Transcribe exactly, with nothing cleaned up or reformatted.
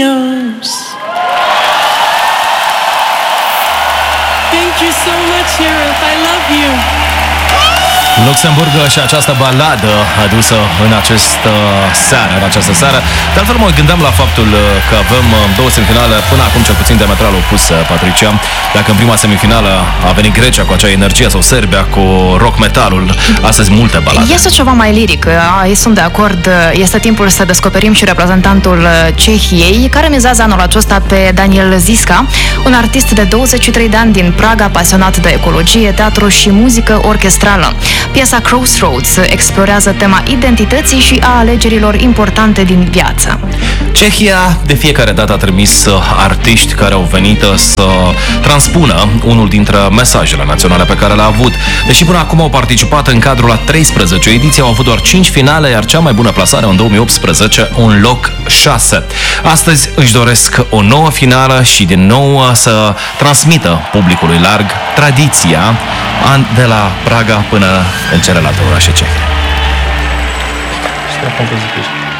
knows. Thank you so much, Sheriff. I love you. Luxemburg și această baladă adusă în această seară, în această seară. De altfel mă gândeam la faptul că avem două semifinale, până acum cel puțin diametral opuse, Patricia. Dacă în prima semifinală a venit Grecia cu acea energie sau Serbia cu rock metalul, astăzi multe balade. Este ceva mai liric, sunt de acord. Este timpul să descoperim și reprezentantul Cehiei, care mizează anul acesta pe Daniel Ziska, un artist de douăzeci și trei de ani din Praga, pasionat de ecologie, teatru și muzică orchestrală. Piesa Crossroads explorează tema identității și a alegerilor importante din viață. Cehia de fiecare dată a trimis artiști care au venit să transpună unul dintre mesajele naționale pe care le-a avut. Deși până acum au participat în cadrul a treisprezece ediții, au avut doar cinci finale, iar cea mai bună plasare în două mii optsprezece, un loc șase. Astăzi își doresc o nouă finală și din nou să transmită publicului larg tradiția de la Praga până în celelalte orașe cehe.